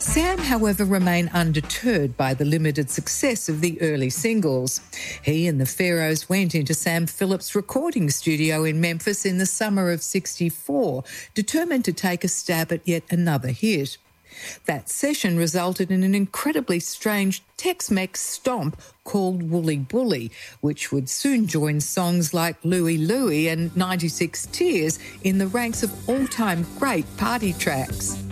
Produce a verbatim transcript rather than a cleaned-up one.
Sam, however, remained undeterred by the limited success of the early singles. He and the Pharaohs went into Sam Phillips' recording studio in Memphis in the summer of sixty-four, determined to take a stab at yet another hit. That session resulted in an incredibly strange Tex-Mex stomp called Wooly Bully, which would soon join songs like Louie Louie and ninety-six Tears in the ranks of all-time great party tracks.